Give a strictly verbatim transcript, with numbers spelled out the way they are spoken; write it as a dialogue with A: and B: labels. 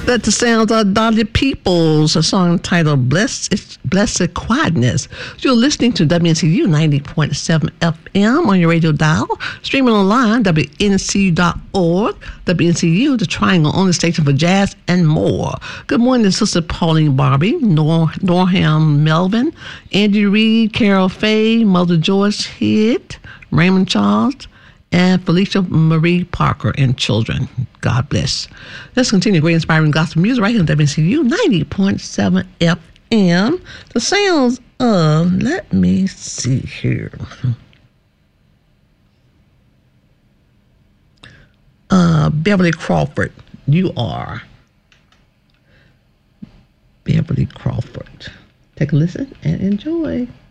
A: That's the sounds of Dolly Peoples, a song titled Blessed, Blessed Quietness. You're listening to W N C U ninety point seven F M on your radio dial, streaming online, W N C U dot org, W N C U, the Triangle, on the station for jazz and more. Good morning, Sister Pauline Barbie, Nor- Norham Melvin, Andy Reid, Carol Faye, Mother Joyce Head, Raymond Charles, and Felicia Marie Parker and children. God bless. Let's continue great inspiring gospel music right here on W N C U ninety point seven F M. The sounds of, let me see here. Uh, Beverly Crawford, You Are. Beverly Crawford. Take a listen and enjoy.